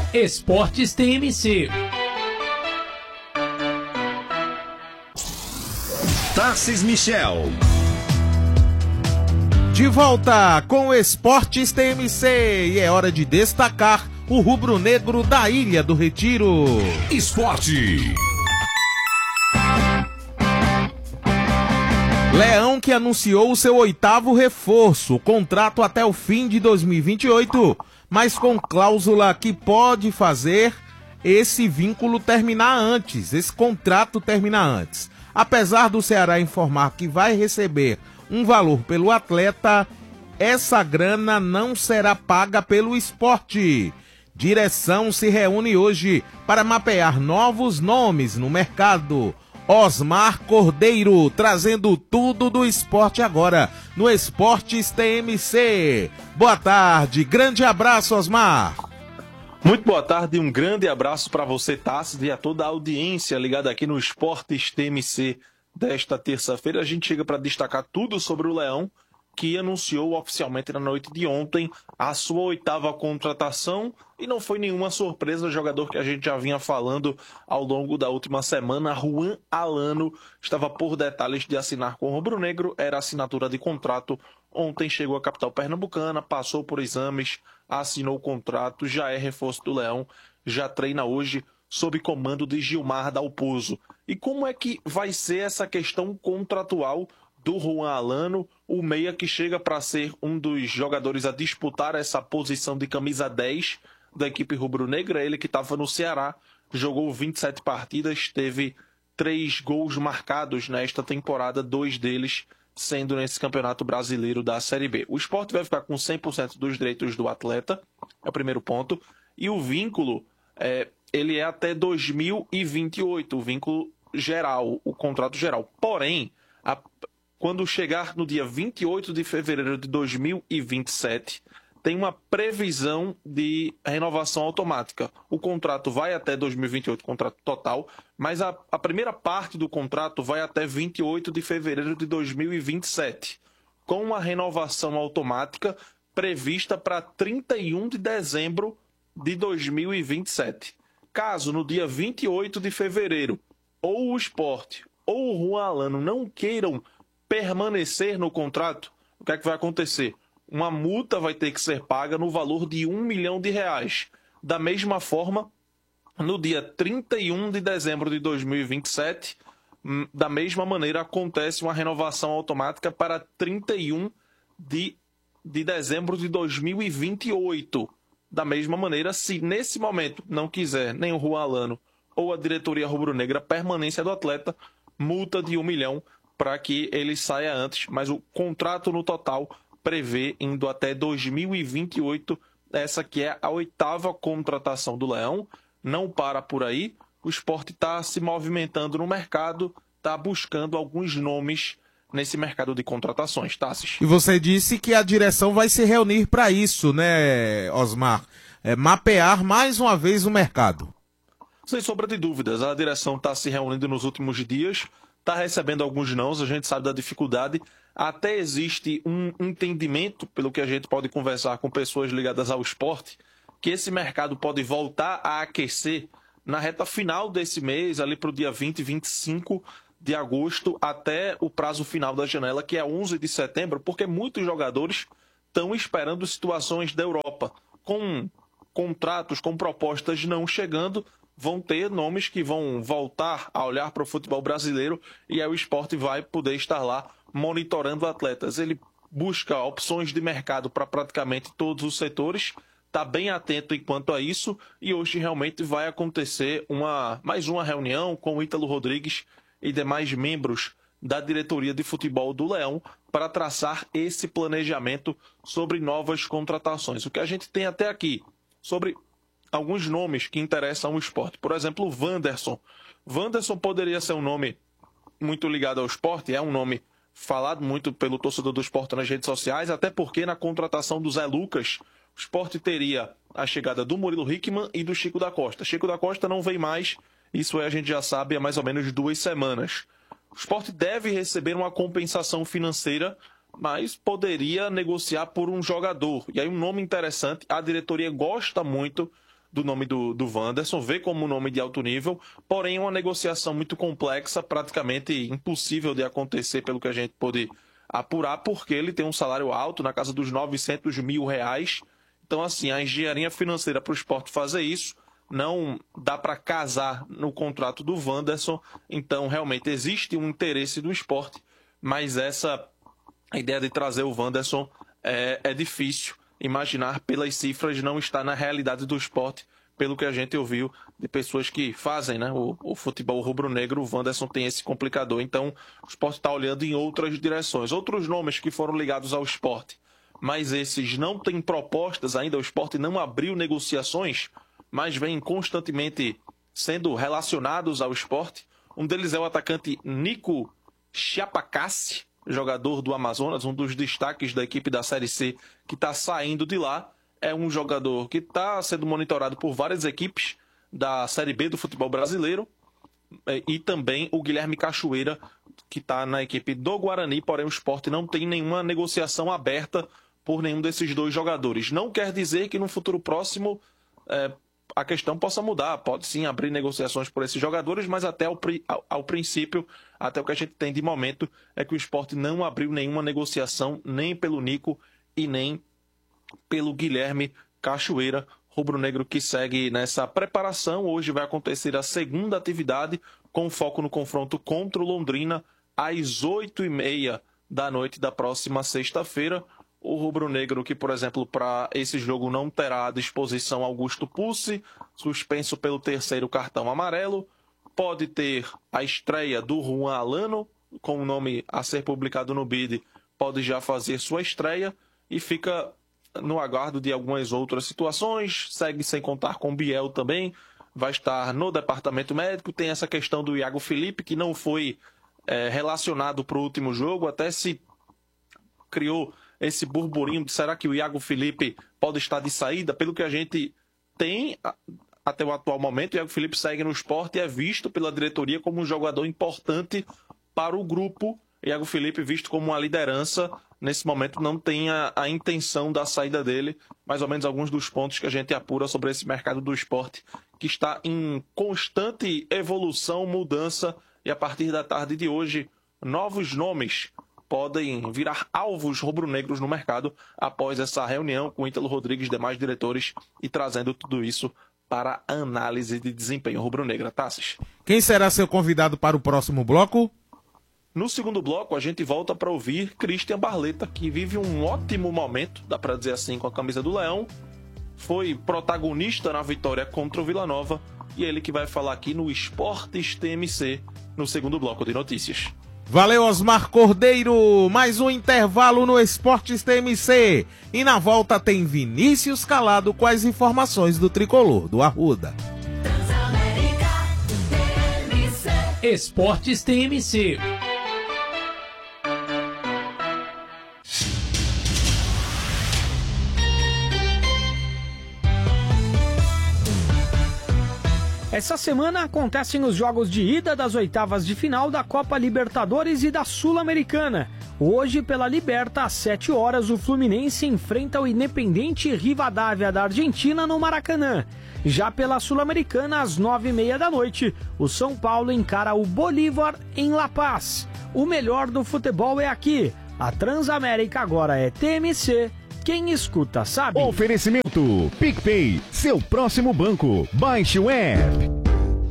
Esportes TMC. Tarcis Michel. De volta com o Esportes TMC e é hora de destacar o rubro-negro da Ilha do Retiro. Esporte. Leão que anunciou o seu 8º reforço, contrato até o fim de 2028, mas com cláusula que pode fazer esse vínculo terminar antes, esse contrato terminar antes. Apesar do Ceará informar que vai receber um valor pelo atleta, essa grana não será paga pelo Sport. Direção se reúne hoje para mapear novos nomes no mercado. Osmar Cordeiro, trazendo tudo do esporte agora, no Esportes TMC. Boa tarde, grande abraço, Osmar. Muito boa tarde e um grande abraço para você, Tarcis, e a toda a audiência ligada aqui no Esportes TMC desta terça-feira. A gente chega para destacar tudo sobre o Leão, que anunciou oficialmente na noite de ontem a sua 8ª contratação, e não foi nenhuma surpresa, o jogador que a gente já vinha falando ao longo da última semana, Juan Alano, estava por detalhes de assinar com o rubro-negro, era assinatura de contrato. Ontem chegou à capital pernambucana, passou por exames, assinou o contrato, já é reforço do Leão, já treina hoje sob comando de Gilmar Dalpozo. E como é que vai ser essa questão contratual do Juan Alano, o meia que chega para ser um dos jogadores a disputar essa posição de camisa 10 da equipe rubro-negra? Ele que estava no Ceará, jogou 27 partidas, teve 3 gols marcados nesta temporada, 2 deles sendo nesse Campeonato Brasileiro da Série B. O Sport vai ficar com 100% dos direitos do atleta, é o primeiro ponto, e o vínculo, ele é até 2028, o vínculo geral, o contrato geral. Porém, quando chegar no dia 28 de fevereiro de 2027, tem uma previsão de renovação automática. O contrato vai até 2028, contrato total, mas a primeira parte do contrato vai até 28 de fevereiro de 2027, com uma renovação automática prevista para 31 de dezembro de 2027. Caso no dia 28 de fevereiro, ou o Sport ou o Juan Alano não queiram permanecer no contrato, o que é que vai acontecer? Uma multa vai ter que ser paga no valor de R$1 milhão. Da mesma forma, no dia 31 de dezembro de 2027, da mesma maneira, acontece uma renovação automática para 31 de dezembro de 2028. Da mesma maneira, se nesse momento não quiser nem o Juan Alano ou a diretoria rubro-negra permanência do atleta, multa de R$1 milhão para que ele saia antes, mas o contrato no total prevê indo até 2028, essa que é a 8ª contratação do Leão. Não para por aí, o Sport está se movimentando no mercado, está buscando alguns nomes nesse mercado de contratações, Tarcis. E você disse que a direção vai se reunir para isso, né, Osmar? Mapear mais uma vez o mercado. Sem sombra de dúvidas, a direção está se reunindo nos últimos dias, está recebendo alguns nãos, a gente sabe da dificuldade. Até existe um entendimento, pelo que a gente pode conversar com pessoas ligadas ao esporte, que esse mercado pode voltar a aquecer na reta final desse mês, ali para o dia 20 e 25 de agosto, até o prazo final da janela, que é 11 de setembro, porque muitos jogadores estão esperando situações da Europa. Com contratos, com propostas não chegando, vão ter nomes que vão voltar a olhar para o futebol brasileiro e aí o Sport vai poder estar lá monitorando atletas. Ele busca opções de mercado para praticamente todos os setores, está bem atento enquanto a isso, e hoje realmente vai acontecer mais uma reunião com o Ítalo Rodrigues e demais membros da diretoria de futebol do Leão para traçar esse planejamento sobre novas contratações. O que a gente tem até aqui sobre alguns nomes que interessam o Sport. Por exemplo, o Wanderson. Wanderson poderia ser um nome muito ligado ao Sport, é um nome falado muito pelo torcedor do Sport nas redes sociais, até porque na contratação do Zé Lucas, o Sport teria a chegada do Murilo Hickman e do Chico da Costa. Chico da Costa não vem mais, isso a gente já sabe há mais ou menos 2 semanas. O Sport deve receber uma compensação financeira, mas poderia negociar por um jogador. E aí um nome interessante, a diretoria gosta muito do nome do Wanderson, vê como um nome de alto nível, porém uma negociação muito complexa, praticamente impossível de acontecer pelo que a gente pôde apurar, porque ele tem um salário alto, na casa dos R$900 mil. Então, assim, a engenharia financeira para o Sport fazer isso, não dá para casar no contrato do Wanderson. Então, realmente, existe um interesse do Sport, mas a ideia de trazer o Wanderson é difícil imaginar pelas cifras, não está na realidade do Sport, pelo que a gente ouviu de pessoas que fazem, né, o futebol rubro-negro. O Wanderson tem esse complicador. Então, o Sport está olhando em outras direções. Outros nomes que foram ligados ao Sport, mas esses não têm propostas ainda. O Sport não abriu negociações, mas vêm constantemente sendo relacionados ao Sport. Um deles é o atacante Nico Chiapacassi, jogador do Amazonas, um dos destaques da equipe da Série C, que está saindo de lá. É um jogador que está sendo monitorado por várias equipes da Série B do futebol brasileiro. E também o Guilherme Cachoeira, que está na equipe do Guarani, porém o Sport não tem nenhuma negociação aberta por nenhum desses dois jogadores. Não quer dizer que no futuro próximo a questão possa mudar. Pode sim abrir negociações por esses jogadores, mas até ao princípio, até o que a gente tem de momento, é que o Sport não abriu nenhuma negociação, nem pelo Nico e nem pelo Guilherme Cachoeira, rubro-negro que segue nessa preparação. Hoje vai acontecer a segunda atividade, com foco no confronto contra o Londrina, às 8h30 da noite da próxima sexta-feira. O rubro-negro que, por exemplo, para esse jogo não terá à disposição Augusto Pucci, suspenso pelo 3º cartão amarelo. Pode ter a estreia do Juan Alano, com o nome a ser publicado no BID, pode já fazer sua estreia, e fica no aguardo de algumas outras situações. Segue sem contar com o Biel também, vai estar no departamento médico. Tem essa questão do Iago Felipe, que não foi relacionado para o último jogo, até se criou esse burburinho de será que o Iago Felipe pode estar de saída. Pelo que a gente tem até o atual momento, o Iago Felipe segue no Sport e é visto pela diretoria como um jogador importante para o grupo. Iago Felipe visto como uma liderança. Nesse momento não tem a intenção da saída dele. Mais ou menos alguns dos pontos que a gente apura sobre esse mercado do Sport, que está em constante evolução, mudança, e a partir da tarde de hoje, novos nomes podem virar alvos rubro-negros no mercado após essa reunião com Ítalo Rodrigues e demais diretores, e trazendo tudo isso para a análise de desempenho rubro-negra. Tassis. Quem será seu convidado para o próximo bloco? No segundo bloco, a gente volta para ouvir Christian Barleta, que vive um ótimo momento, dá para dizer assim, com a camisa do Leão. Foi protagonista na vitória contra o Vila Nova, e é ele que vai falar aqui no Esportes TMC, no segundo bloco de notícias. Valeu, Osmar Cordeiro. Mais um intervalo no Esportes TMC. E na volta tem Vinícius Calado com as informações do tricolor do Arruda. Esportes TMC. Essa semana acontecem os jogos de ida das oitavas de final da Copa Libertadores e da Sul-Americana. Hoje, pela Liberta, às 7 horas, o Fluminense enfrenta o Independiente Rivadavia da Argentina no Maracanã. Já pela Sul-Americana, às 9h30 da noite, o São Paulo encara o Bolívar em La Paz. O melhor do futebol é aqui. A Transamérica agora é TMC. Quem escuta sabe. Oferecimento PicPay, seu próximo banco. Baixe o app.